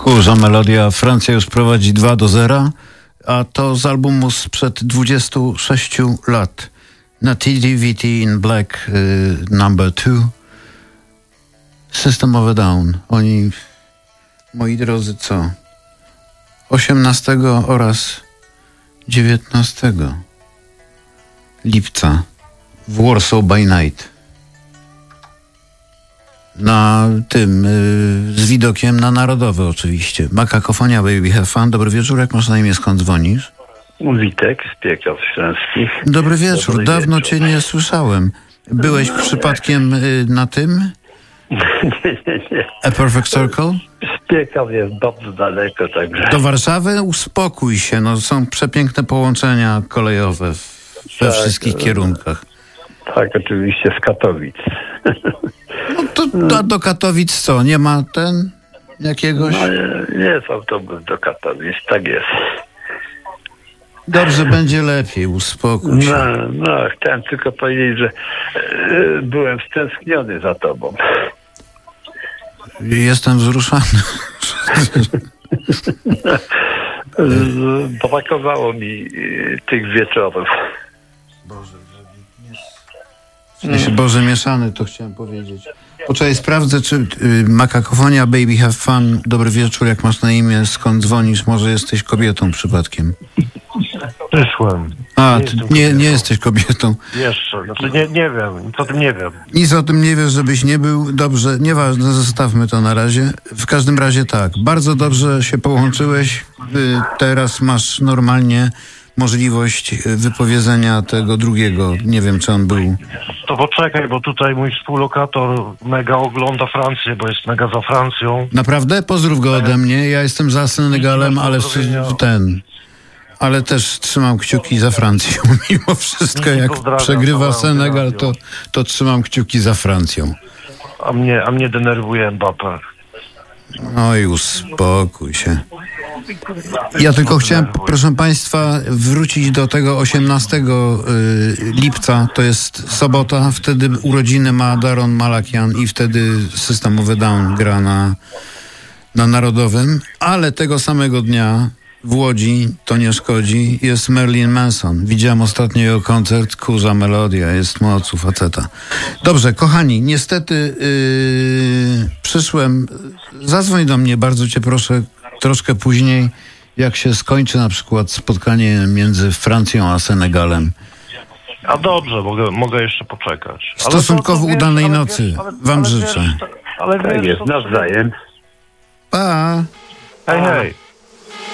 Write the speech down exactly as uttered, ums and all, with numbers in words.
Kurza melodia. Francja już prowadzi dwa do zera, a to z albumu sprzed dwudziestu sześciu lat. Nativity in Black y, number two. System of a Down. Oni, moi drodzy, co? osiemnastego oraz dziewiętnastego lipca w Warsaw by Night. Na tym, yy, z widokiem na Narodowe oczywiście. Makakofonia, Baby Have Fun. Dobry wieczór, jak masz na imię, skąd dzwonisz? Witek z Piekov Śląskich. Dobry wieczór, Dobry dawno wieczór. cię nie słyszałem. Byłeś przypadkiem yy, na tym? nie, nie, nie. A Perfect Circle? Z Piekov jest bardzo daleko, także... Do Warszawy? Uspokój się, no są przepiękne połączenia kolejowe w, we Tak, wszystkich e, kierunkach. Tak, oczywiście z Katowic. No to do, do Katowic co? Nie ma ten jakiegoś? No, jest autobus do Katowic, tak jest. Dobrze, będzie lepiej, uspokój się. No, no, chciałem tylko powiedzieć, że e, byłem stęskniony za tobą. Jestem wzruszony. E, Brakowało mi e, tych wieczorów. Boże, w sensie Boże mieszany, to chciałem powiedzieć. Poczekaj, sprawdzę, czy y, Makakofonia, Baby Have Fun. Dobry wieczór, jak masz na imię, skąd dzwonisz? Może jesteś kobietą przypadkiem? Przyszłem. A, Nie ty jestem nie, kobietą. nie jesteś kobietą. Jeszcze, znaczy nie, nie wiem, co o tym nie wiem. Nic o tym nie wiesz, żebyś nie był. Dobrze, nieważne, zostawmy to na razie. W każdym razie tak, bardzo dobrze się połączyłeś. Y, teraz masz normalnie możliwość y, wypowiedzenia tego drugiego. Nie wiem, czy on był... To poczekaj, bo tutaj mój współlokator mega ogląda Francję, bo jest mega za Francją. Naprawdę? Pozdrów go ode mnie. Ja jestem za Senegalem, ale w- ten... Ale też trzymam kciuki za Francją. Mimo wszystko, Nie jak pozdrawiam, przegrywa całą Senegal, radio. to, to trzymam kciuki za Francją. A mnie, a mnie denerwuje Mbappé. Oj, uspokój się. Ja tylko chciałem, proszę Państwa, wrócić do tego osiemnastego y, lipca, to jest sobota, wtedy urodziny ma Daron Malakian i wtedy System of a Down gra na, na Narodowym, ale tego samego dnia w Łodzi, to nie szkodzi, jest Marilyn Manson. Widziałem ostatnio jego koncert, kurza melodia, jest moc u faceta. Dobrze, kochani, niestety yy, przyszłem, zadzwoń do mnie, bardzo cię proszę, troszkę później, jak się skończy na przykład spotkanie między Francją a Senegalem. A dobrze, mogę, mogę jeszcze poczekać. Ale Stosunkowo to- to wiesz, udanej ale nocy wiesz, ale- wam ale życzę. Wiesz, ale Tak wiesz, jest, to- nawzajem. Pa! Hej, hej.